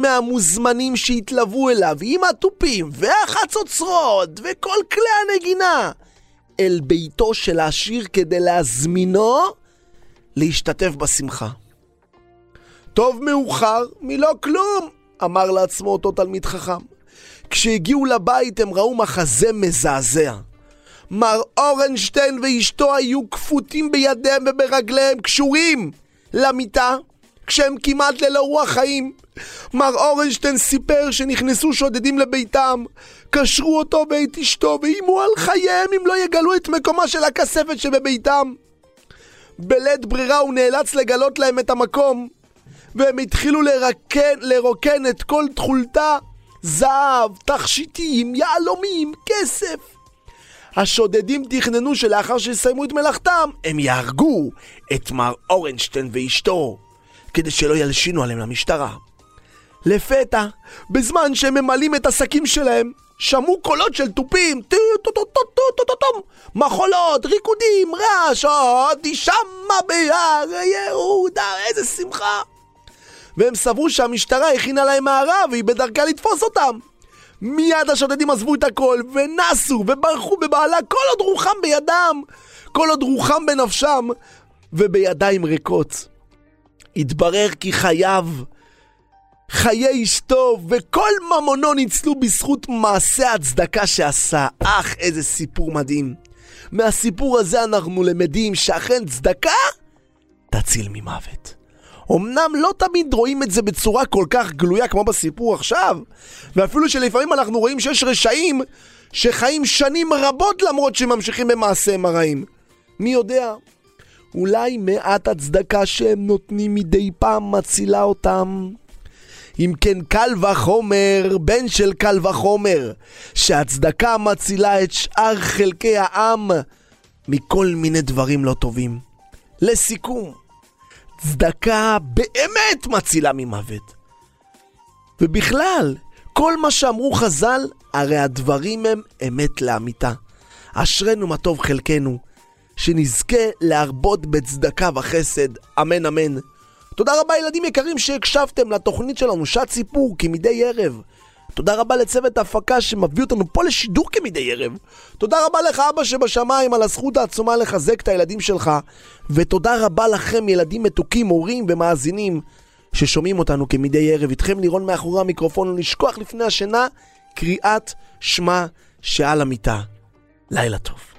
מהמוזמנים שהתלוו אליו עם התופים והחצוצרות וכל כלי הנגינה אל ביתו של העשיר כדי להזמינו להשתתף בשמחה. טוב מאוחר מלא כלום, אמר לעצמו אותו תלמיד חכם. כשהגיעו לבית הם ראו מחזה מזעזע. מר אורנשטיין ואשתו היו כפותים בידיהם וברגליהם, קשורים למיטה, כשהם כמעט ללא רוח חיים. מר אורנשטיין סיפר שנכנסו שודדים לביתם, קשרו אותו ואת אשתו ואימו על חייהם אם לא יגלו את מקומה של הכספת שבביתם. בלית ברירה הוא נאלץ לגלות להם את המקום, והם התחילו לרוקן את כל תכולתה, זהב, תכשיטים, יעלומים, כסף. השודדים תכננו שלאחר שיסיימו את מלאכתם הם יהרגו את מר אורנשטיין ואשתו כדי שלא ילשינו עליהם למשטרה. לפתע, בזמן שהם ממלאים את השקים שלהם, שמעו קולות של טופים, מחולות, ריקודים, רעש, תשמע ביער יהודה, איזה שמחה. והם סברו שהמשטרה הכינה להם מערה והיא בדרכה לתפוס אותם. מיד השודדים עזבו את הכל ונסו וברחו בבעלה כל עוד רוחם בידם, כל עוד רוחם בנפשם ובידיים ריקות. התברר כי חיי אשתו וכל ממונו ניצלו בזכות מעשה הצדקה שעשה. איזה סיפור מדהים. מהסיפור הזה אנחנו למדים שאכן צדקה תציל ממוות. אמנם לא תמיד רואים את זה בצורה כל כך גלויה כמו בסיפור עכשיו, ואפילו שלפעמים אנחנו רואים שיש רשעים שחיים שנים רבות למרות שממשיכים במעשיהם הרעים. מי יודע, אולי מעט הצדקה שהם נותנים מדי פעם מצילה אותם. אם כן, קל וחומר, בן של קל וחומר, שהצדקה מצילה את שאר חלקי העם מכל מיני דברים לא טובים. לסיכום, צדקה באמת מצילה ממוות. ובכלל, כל מה שאמרו חז"ל, הרי הדברים הם אמת לאמיתה. אשרנו מה טוב חלקנו, שנזכה להרבות בצדקה וחסד, אמן אמן. תודה רבה ילדים יקרים שהקשבתם לתוכנית שלנו שעת סיפור כמדי ערב. תודה רבה לצוות ההפקה שמביא אותנו פה לשידור כמדי ערב. תודה רבה לך אבא שבשמיים על הזכות העצומה לחזק את הילדים שלך. ותודה רבה לכם ילדים מתוקים, הורים ומאזינים ששומעים אותנו כמדי ערב. איתכם לירון מאחורי המיקרופון, ולשכוח לפני השינה קריאת שמע שעל המיטה. לילה טוב.